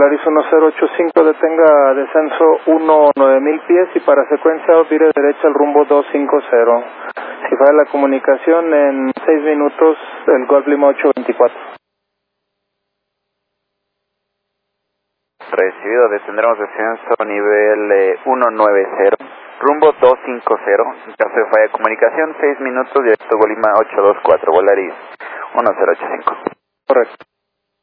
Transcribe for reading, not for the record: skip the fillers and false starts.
Volaris 1085, detenga descenso 19000 pies y para secuencia vire derecha al rumbo 250. Si falla la comunicación, en 6 minutos el Golf Lima 824. Recibido, detendremos descenso nivel 190, rumbo 250. En caso de falla de comunicación, 6 minutos, directo Golima 824, Volaris 1085. Correcto.